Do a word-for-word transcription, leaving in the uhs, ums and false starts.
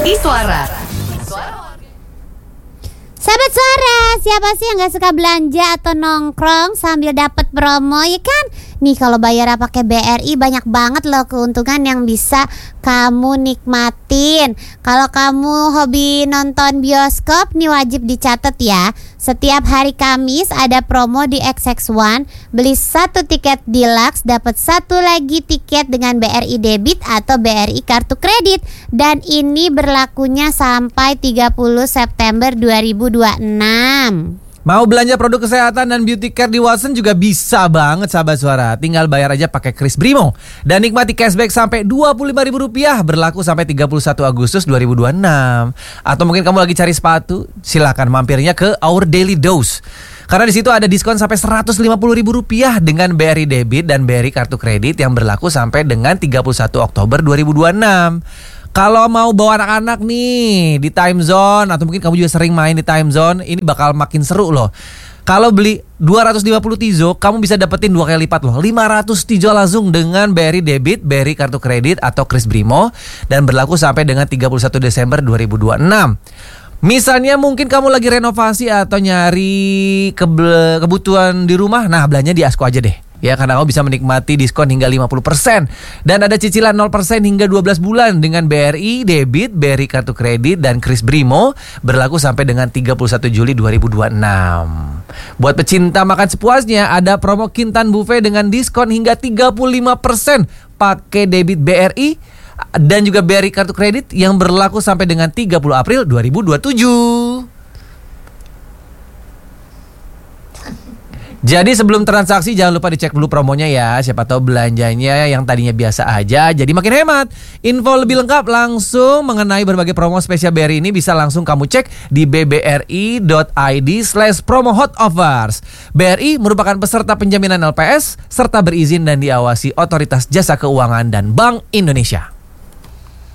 Iswara. Sahabat Suara, siapa sih yang gak suka belanja atau nongkrong sambil dapat promo, ya kan? Nih kalau bayar pakai B R I banyak banget loh keuntungan yang bisa kamu nikmatin. Kalau kamu hobi nonton bioskop nih wajib dicatat ya. Setiap hari Kamis ada promo di X X One. Beli satu tiket deluxe dapat satu lagi tiket dengan B R I debit atau B R I kartu kredit. Dan ini berlakunya sampai tiga puluh September dua ribu dua puluh enam. Mau belanja produk kesehatan dan beauty care di Watson juga bisa banget sahabat Suara. Tinggal bayar aja pakai Kris Brimo dan nikmati cashback sampai dua puluh lima ribu rupiah, berlaku sampai tiga puluh satu Agustus dua ribu dua puluh enam. Atau mungkin kamu lagi cari sepatu, silakan mampirnya ke Our Daily Dose. Karena di situ ada diskon sampai seratus lima puluh ribu rupiah dengan B R I debit dan B R I kartu kredit yang berlaku sampai dengan tiga puluh satu Oktober dua ribu dua puluh enam. Kalau mau bawa anak-anak nih di time zone, atau mungkin kamu juga sering main di time zone, ini bakal makin seru loh. Kalau beli dua ratus lima puluh Tizo, kamu bisa dapetin dua kali lipat loh, lima ratus Tizo langsung dengan B R I debit, B R I kartu kredit atau Kris Brimo, dan berlaku sampai dengan tiga puluh satu Desember dua ribu dua puluh enam. Misalnya mungkin kamu lagi renovasi atau nyari kebe- kebutuhan di rumah, nah belanja di Asko aja deh. Ya, karena kamu bisa menikmati diskon hingga lima puluh persen dan ada cicilan nol persen hingga dua belas bulan dengan B R I debit, B R I kartu kredit dan Kris Brimo, berlaku sampai dengan tiga puluh satu Juli dua ribu dua puluh enam. Buat pecinta makan sepuasnya, ada promo Kintan Buffet dengan diskon hingga tiga puluh lima persen pakai debit B R I dan juga B R I kartu kredit yang berlaku sampai dengan tiga puluh April dua ribu dua puluh tujuh. Jadi sebelum transaksi jangan lupa dicek dulu promonya ya. Siapa tahu belanjanya yang tadinya biasa aja jadi makin hemat. Info lebih lengkap langsung mengenai berbagai promo spesial B R I ini bisa langsung kamu cek di b b r i dot i d slash promo hot offers. B R I merupakan peserta penjaminan L P S serta berizin dan diawasi Otoritas Jasa Keuangan dan Bank Indonesia.